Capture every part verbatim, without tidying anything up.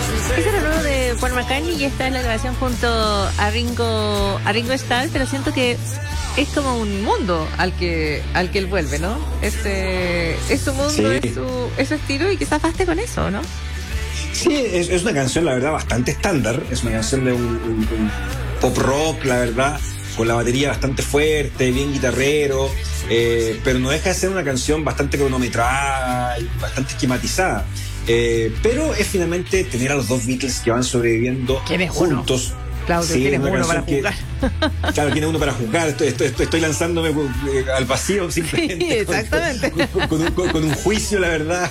Ese era nuevo de Paul McCartney y esta es la grabación junto a Ringo, a Ringo Starr, pero siento que es como un mundo al que al que él vuelve, ¿no? Este, es su mundo, Sí. es su, es su estilo y quizás baste con eso, ¿no? Sí, es, es una canción, la verdad, bastante estándar. Es una canción de un, un- un pop rock, la verdad, con la batería bastante fuerte, bien guitarrero, eh, pero no deja de ser una canción bastante cronometrada y bastante esquematizada. Eh, pero es finalmente tener a los dos Beatles que van sobreviviendo ¿Quién es uno? juntos. Claudio, Sí, tienes una uno para canción que- jugar. Claro, tiene uno para jugar. Estoy, estoy, estoy, estoy lanzándome eh, al vacío simplemente. Sí, exactamente. Con, con- con un, con- con un juicio, la verdad.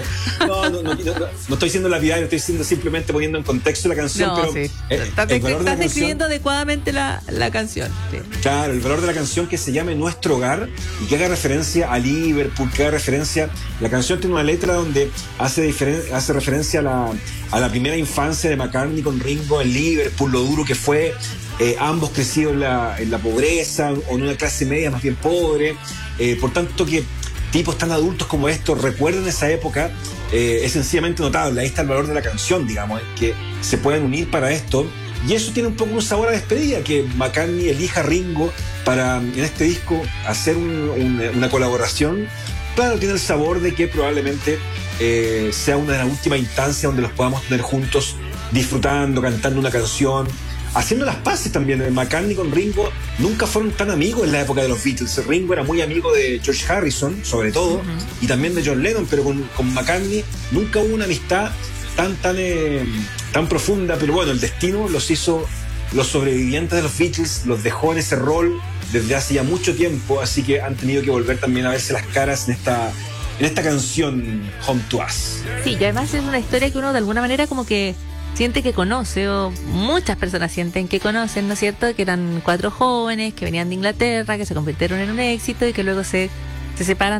No, no, no, no, no, no estoy siendo lapidario, estoy siendo simplemente poniendo en contexto la canción. No, pero sí. eh, Estás, el valor de la estás canción, describiendo adecuadamente la, la canción. Sí. claro, el valor de la canción que se llame Nuestro Hogar y que haga referencia a Liverpool, que haga referencia. La canción tiene una letra donde hace, diferen- hace referencia a la, a la primera infancia de McCartney con Ringo en Liverpool, lo duro que fue. Eh, ambos crecidos en la, en la pobreza o en una clase media más bien pobre. Eh, por tanto, que tipos tan adultos como estos recuerden esa época eh, es sencillamente notable. Ahí está el valor de la canción, digamos, que se pueden unir para esto. Y eso tiene un poco un sabor a despedida, que McCartney elija a Ringo para en este disco hacer un- un- una colaboración. Claro, tiene el sabor de que probablemente eh, sea una de las últimas instancias donde los podamos tener juntos disfrutando, cantando una canción, haciendo las paces también. McCartney con Ringo nunca fueron tan amigos en la época de los Beatles. Ringo era muy amigo de George Harrison, sobre todo, Uh-huh. y también de John Lennon, pero con, con McCartney nunca hubo una amistad tan, tan, eh, tan profunda. Pero bueno, el destino los hizo los sobrevivientes de los Beatles, los dejó en ese rol desde hace ya mucho tiempo, así que han tenido que volver también a verse las caras en esta, en esta canción Home to Us. Sí, y además es una historia que uno de alguna manera como que siente que conoce, o muchas personas sienten que conocen, ¿no es cierto? Que eran cuatro jóvenes que venían de Inglaterra, que se convirtieron en un éxito y que luego se, se separan